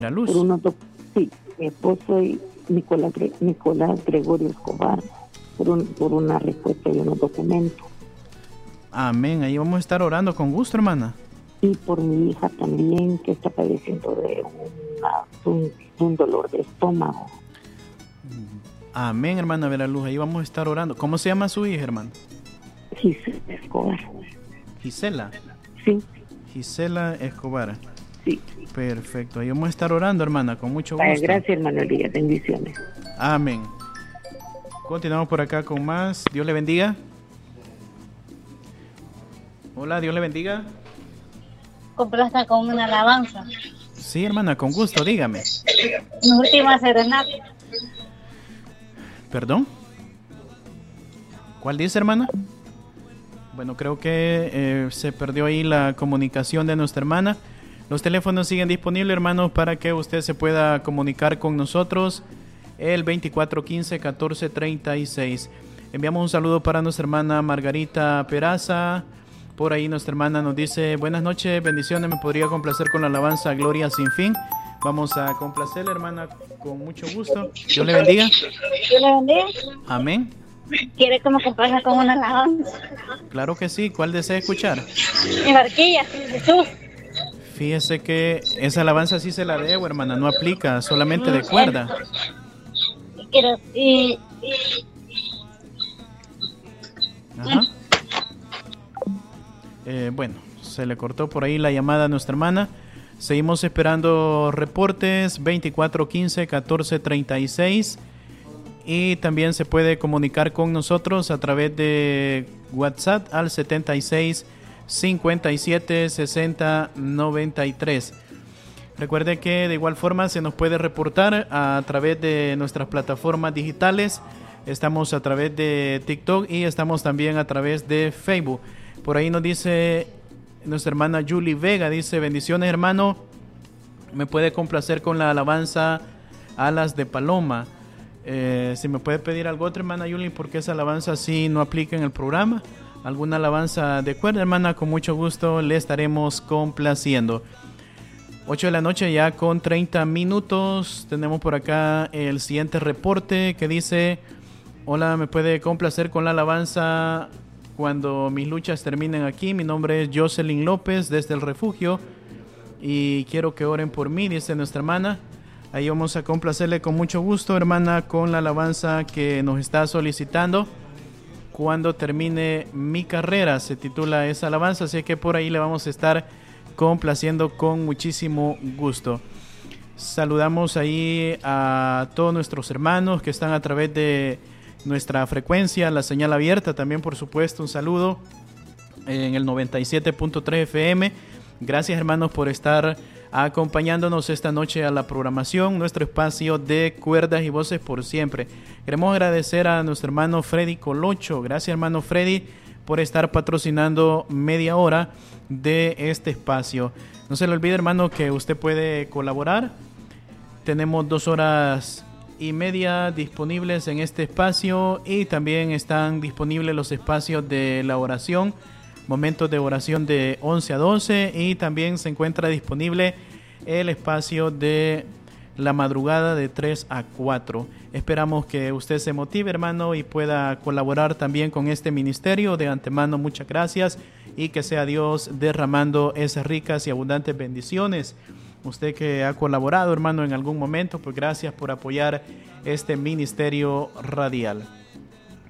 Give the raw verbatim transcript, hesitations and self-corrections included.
La por luz. unos doc- sí, mi esposo y Nicolás, Gre- Nicolás Gregorio Escobar, por, un, por una respuesta y unos documentos. Amén. Ahí vamos a estar orando con gusto, hermana. Y por mi hija también, que está padeciendo de una, un, un dolor de estómago. Amén, hermana Veraluz. Ahí vamos a estar orando. ¿Cómo se llama su hija, hermano? Gisela Escobar. Gisela. Sí, Gisela Escobar. sí. Perfecto. Ahí vamos a estar orando, hermana, con mucho Vaya, gusto. gracias, hermano Elías. Bendiciones. Amén. Continuamos por acá con más. Dios le bendiga. Hola, Dios le bendiga. Complazca con una alabanza. Sí, hermana, con gusto, dígame. Mi última serenata. ¿Perdón? ¿Cuál dice, hermana? Bueno, creo que eh, se perdió ahí la comunicación de nuestra hermana. Los teléfonos siguen disponibles, hermanos, para que usted se pueda comunicar con nosotros. El veinticuatro quince catorce treinta y seis. Enviamos un saludo para nuestra hermana Margarita Peraza. Por ahí nuestra hermana nos dice: buenas noches, bendiciones, me podría complacer con la alabanza Gloria sin fin. Vamos a complacerle, hermana, con mucho gusto. Dios le bendiga. Dios le bendiga. Amén. ¿Quiere que me complazca con una alabanza? Claro que sí. ¿Cuál desea escuchar? Mi barquilla, Jesús. Fíjese que esa alabanza sí se la debo, hermana, no aplica, solamente de cuerda. Quiero, y, y, Ajá. Eh, bueno, se le cortó por ahí la llamada a nuestra hermana. Seguimos esperando reportes veinticuatro quince catorce treinta y seis. Y también se puede comunicar con nosotros a través de WhatsApp al setenta y seis cincuenta y siete sesenta noventa y tres. Recuerde que de igual forma se nos puede reportar a través de nuestras plataformas digitales. Estamos a través de TikTok y estamos también a través de Facebook. Por ahí nos dice nuestra hermana Julie Vega, dice: bendiciones, hermano, me puede complacer con la alabanza Alas de Paloma. Eh, si me puede pedir algo otro, hermana Julie, porque esa alabanza sí no aplica en el programa. Alguna alabanza de cuerda, hermana, con mucho gusto le estaremos complaciendo. ocho de la noche ya con treinta minutos. Tenemos por acá el siguiente reporte que dice: hola, me puede complacer con la alabanza Cuando mis luchas terminen aquí. Mi nombre es Jocelyn López desde el refugio y quiero que oren por mí, dice nuestra hermana. Ahí vamos a complacerle con mucho gusto, hermana, con la alabanza que nos está solicitando. Cuando termine mi carrera, se titula esa alabanza, así que por ahí le vamos a estar complaciendo con muchísimo gusto. Saludamos ahí a todos nuestros hermanos que están a través de nuestra frecuencia, la señal abierta. También, por supuesto, un saludo en el noventa y siete punto tres F M. Gracias, hermanos, por estar acompañándonos esta noche a la programación, nuestro espacio de Cuerdas y Voces por Siempre. Queremos agradecer a nuestro hermano Freddy Colocho. Gracias, hermano Freddy, por estar patrocinando media hora de este espacio. No se le olvide, hermano, que usted puede colaborar. Tenemos dos horas y media disponibles en este espacio y también están disponibles los espacios de la oración, momentos de oración de once a doce, y también se encuentra disponible el espacio de la madrugada de tres a cuatro. Esperamos que usted se motive, hermano, y pueda colaborar también con este ministerio. De antemano, muchas gracias y que sea Dios derramando esas ricas y abundantes bendiciones. Usted que ha colaborado, hermano, en algún momento, pues gracias por apoyar este ministerio radial.